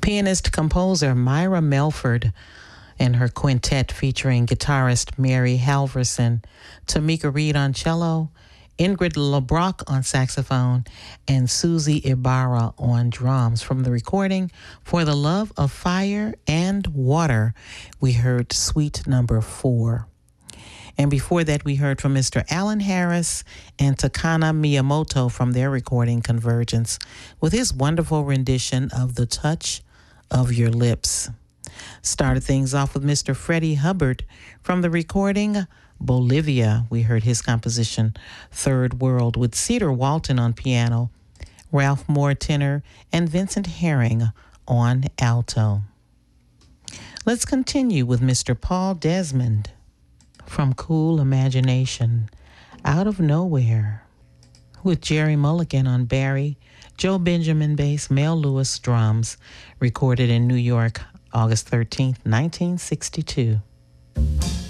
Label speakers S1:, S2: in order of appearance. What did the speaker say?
S1: Pianist-composer Myra Melford and her quintet featuring guitarist Mary Halverson, Tamika Reed on cello, Ingrid LeBrock on saxophone, and Susie Ibarra on drums. From the recording For the Love of Fire and Water, we heard Suite Number 4. And before that, we heard from Mr. Alan Harris and Takana Miyamoto from their recording Convergence with his wonderful rendition of The Touch of Your Lips. Started things off with Mr. Freddie Hubbard from the recording Bolivia. We heard his composition Third World with Cedar Walton on piano, Ralph Moore tenor, and Vincent Herring on alto. Let's continue with Mr. Paul Desmond from Cool Imagination, Out of Nowhere, with Jerry Mulligan on Barry, Joe Benjamin bass, Mel Lewis drums, recorded in New York, August 13th, 1962.